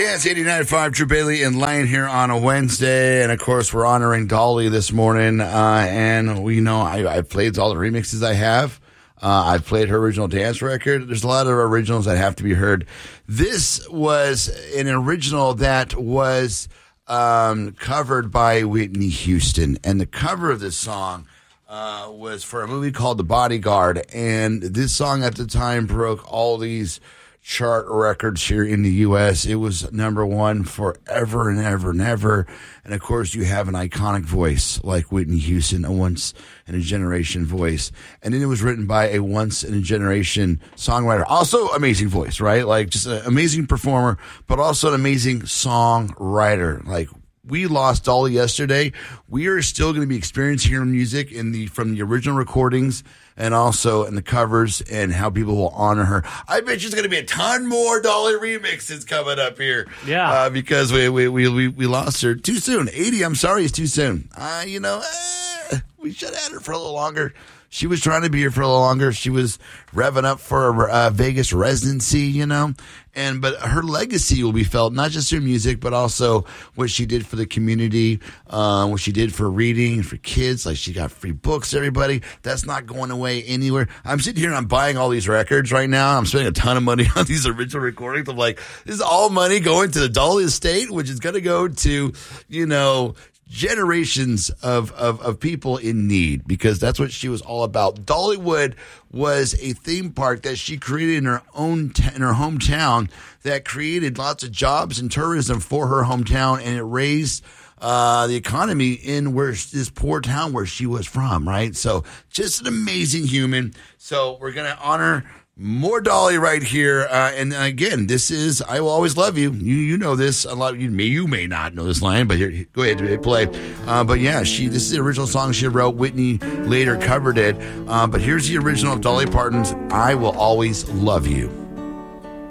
Yeah, it's 89.5 Drew Bailey and Lane here on a Wednesday. And, of course, we're honoring Dolly this morning. And we know I've played all the remixes I have. I've played her original dance record. There's a lot of originals that have to be heard. This was an original that was covered by Whitney Houston. And the cover of this song was for a movie called The Bodyguard. And this song at the time broke all these chart records here in the U.S. It was number one forever and ever and ever. And, of course, you have an iconic voice like Whitney Houston, a once-in-a-generation voice. And then it was written by a once-in-a-generation songwriter. Also, amazing voice, right? Like, just an amazing performer, but also an amazing songwriter. Like, we lost Dolly yesterday. We are still going to be experiencing her music from the original recordings and also in the covers and how people will honor her. I bet there's going to be a ton more Dolly remixes coming up here. Yeah. Because we lost her too soon. 80, I'm sorry, is too soon. We should have had her for a little longer. She was trying to be here for a little longer. She was revving up for a Vegas residency, but her legacy will be felt, not just through music, but also what she did for the community, what she did for reading, for kids. Like, she got free books, everybody. That's not going away anywhere. I'm sitting here and I'm buying all these records right now. I'm spending a ton of money on these original recordings. I'm like, this is all money going to the Dolly estate, which is going to go to, generations of people in need, because that's what she was all about. Dollywood was a theme park that she created in her hometown that created lots of jobs and tourism for her hometown, and it raised the economy in this poor town where she was from, right? So just an amazing human. So we're going to honor more Dolly right here. And again, this is I Will Always Love You. You know this. A lot of you may not know this line, but here, go ahead, play. But yeah, this is the original song she wrote. Whitney later covered it. But here's the original of Dolly Parton's I Will Always Love You.